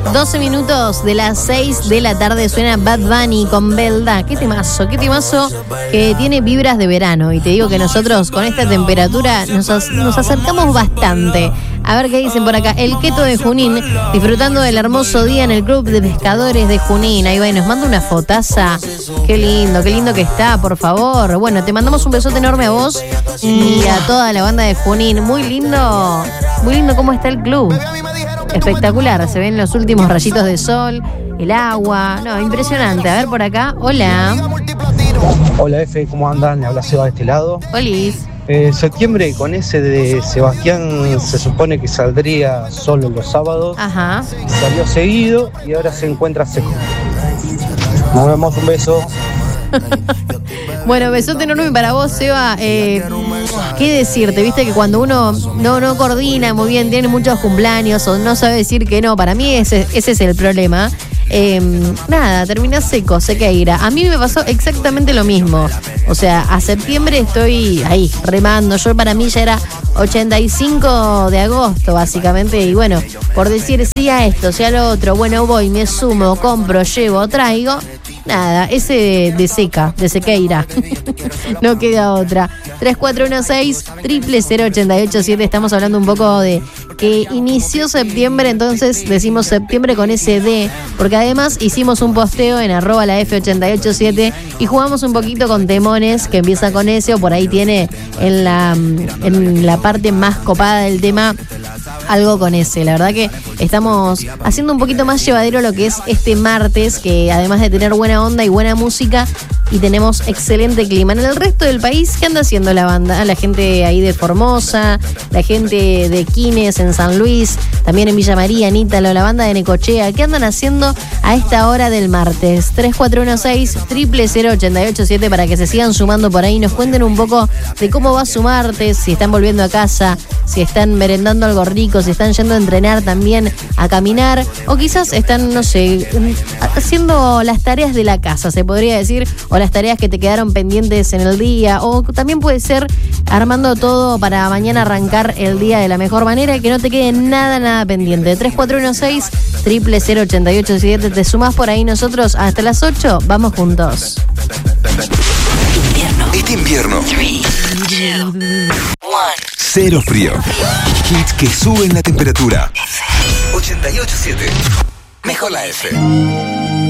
12 minutos de las 6 de la tarde suena Bad Bunny con Belda. Qué temazo que tiene vibras de verano. Y te digo que nosotros con esta temperatura nos acercamos bastante. A ver qué dicen por acá. El Keto de Junín, disfrutando del hermoso día en el Club de Pescadores de Junín. Ahí va y nos manda una fotaza. Qué lindo que está, por favor. Bueno, te mandamos un besote enorme a vos y a toda la banda de Junín. Muy lindo cómo está el club. Espectacular, se ven los últimos rayitos de sol, el agua. No, impresionante. A ver por acá. Hola. Hola Efe, ¿cómo andan? Habla Seba de este lado. Olis. Septiembre con ese de Sebastián se supone que saldría solo los sábados. Ajá. Salió seguido y ahora se encuentra seco. Nos vemos, un beso. Bueno, besote enorme para vos, Seba. ¿Qué decirte? Viste que cuando uno no coordina muy bien, tiene muchos cumpleaños o no sabe decir que no, para mí ese es el problema. Nada, termina sequeira. A mí me pasó exactamente lo mismo. O sea, a septiembre estoy ahí, remando. Yo para mí ya era 85 de agosto, básicamente. Y bueno, por decir sí a esto, sí a lo otro, bueno, voy, me sumo, compro, llevo, traigo. Nada, ese de sequeira. No queda otra. 3416-000887. Estamos hablando un poco de que inició septiembre, entonces decimos septiembre con ese D, porque además hicimos un posteo en @la F887 y jugamos un poquito con temones que empieza con ese o por ahí tiene en la parte más copada del tema algo con ese. La verdad que estamos haciendo un poquito más llevadero lo que es este martes, que además de tener buena onda y buena música, y tenemos excelente clima. En el resto del país, ¿qué anda haciendo la banda? La gente ahí de Formosa, la gente de Quines en San Luis, también en Villa María, en Ítalo, la banda de Necochea. ¿Qué andan haciendo a esta hora del martes? 3416-000887 para que se sigan sumando por ahí y nos cuenten un poco de cómo va su martes, si están volviendo a casa, si están merendando algo rico, si están yendo a entrenar también, a caminar, o quizás están, no sé, haciendo las tareas de la casa, se podría decir, o las tareas que te quedaron pendientes en el día, o también puede ser armando todo para mañana arrancar el día de la mejor manera y que no te quede nada pendiente. 3416-000887, te sumás por ahí nosotros hasta las 8, vamos juntos. Este invierno. 3, 2, 1. Cero frío. Hits que suben la temperatura. 88.7. Mejor la F.